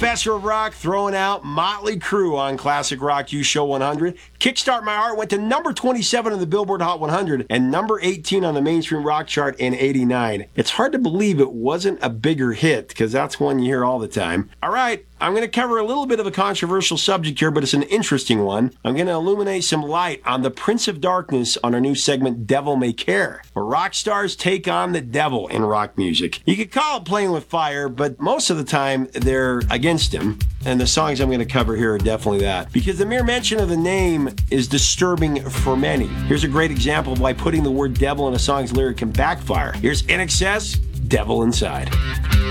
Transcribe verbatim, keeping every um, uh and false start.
Professor of Rock throwing out Motley Crue on Classic Rock U Show one hundred. Kickstart My Heart went to number twenty-seven on the Billboard Hot one hundred and number eighteen on the mainstream rock chart in eighty-nine. It's hard to believe it wasn't a bigger hit, because that's one you hear all the time. All right, I'm going to cover a little bit of a controversial subject here, but it's an interesting one. I'm going to illuminate some light on the Prince of Darkness on our new segment, Devil May Care, where rock stars take on the devil in rock music. You could call it playing with fire, but most of the time they're against him, and the songs I'm going to cover here are definitely that, because the mere mention of the name is disturbing for many. Here's a great example of why putting the word devil in a song's lyric can backfire. Here's I N X S, Devil Inside.